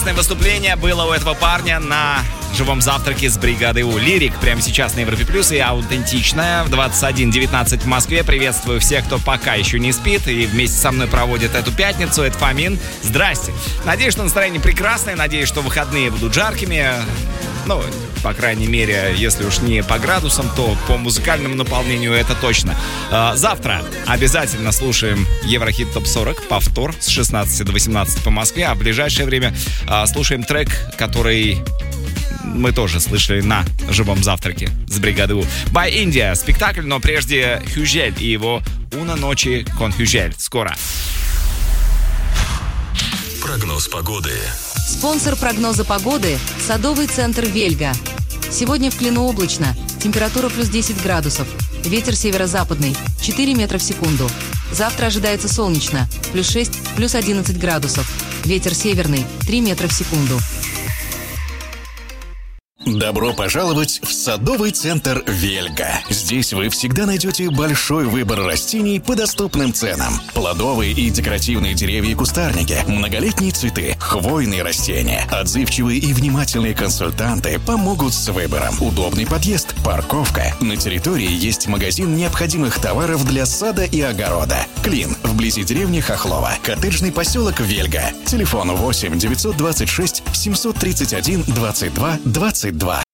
Прекрасное выступление было у этого парня на живом завтраке с бригадой У. Лирик прямо сейчас на Европе Плюс и аутентичная в 21:19 в Москве. Приветствую всех, кто пока еще не спит и вместе со мной проводит эту пятницу. Это Фомин. Здрасте. Надеюсь, что настроение прекрасное. Надеюсь, что выходные будут жаркими. Ну, по крайней мере, если уж не по градусам, то по музыкальному наполнению это точно. Завтра обязательно слушаем Еврохит Топ 40, повтор с 16 до 18 по Москве, а в ближайшее время слушаем трек, который мы тоже слышали на живом завтраке с бригадой У. By India. Спектакль, но прежде Хюжель и его «Una noche con Хюжель». Скоро. Прогноз погоды. Спонсор прогноза погоды – садовый центр «Вельга». Сегодня в Клину облачно, температура плюс 10 градусов, ветер северо-западный, 4 метра в секунду. Завтра ожидается солнечно, плюс 6, плюс 11 градусов, ветер северный, 3 метра в секунду. Добро пожаловать в садовый центр «Вельга». Здесь вы всегда найдете большой выбор растений по доступным ценам. Плодовые и декоративные деревья и кустарники, многолетние цветы, хвойные растения. Отзывчивые и внимательные консультанты помогут с выбором. Удобный подъезд, парковка. На территории есть магазин необходимых товаров для сада и огорода. Клин, вблизи деревни Хохлова. Коттеджный поселок «Вельга». Телефон 8 926 731 22 22.